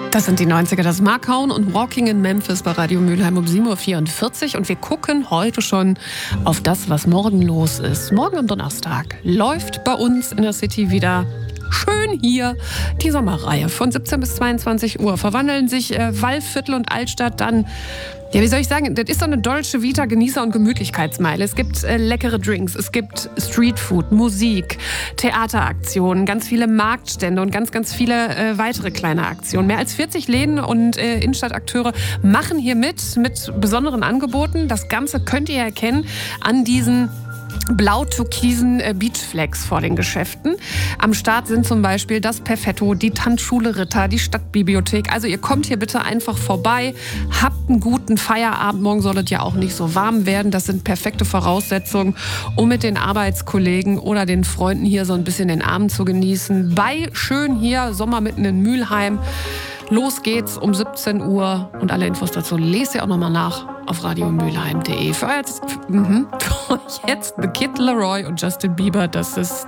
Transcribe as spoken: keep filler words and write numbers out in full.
Das sind die neunziger, das Markhauen und Walking in Memphis bei Radio Mülheim um sieben Uhr vierundvierzig. Und wir gucken heute schon auf das, was morgen los ist. Morgen am Donnerstag läuft bei uns in der City wieder schön hier die Sommerreihe. Von siebzehn bis zweiundzwanzig Uhr verwandeln sich äh, Wallviertel und Altstadt dann, ja, wie soll ich sagen, das ist so eine Dolce Vita Genießer- und Gemütlichkeitsmeile. Es gibt äh, leckere Drinks, es gibt Streetfood, Musik, Theateraktionen, ganz viele Marktstände und ganz, ganz viele äh, weitere kleine Aktionen. Mehr als vierzig Läden und äh, Innenstadtakteure machen hier mit, mit besonderen Angeboten. Das Ganze könnt ihr erkennen an diesen blau-türkisen Beachflags vor den Geschäften. Am Start sind zum Beispiel das Perfetto, die Tanzschule Ritter, die Stadtbibliothek. Also ihr kommt hier bitte einfach vorbei, habt einen guten Feierabend. Morgen soll es ja auch nicht so warm werden. Das sind perfekte Voraussetzungen, um mit den Arbeitskollegen oder den Freunden hier so ein bisschen den Abend zu genießen. Bei schön hier, Sommer mitten in Mülheim. Los geht's um siebzehn Uhr und alle Infos dazu lest ihr auch nochmal nach auf radio mülheim punkt de. Für, jetzt, für, für jetzt The Kid Laroi und Justin Bieber, das ist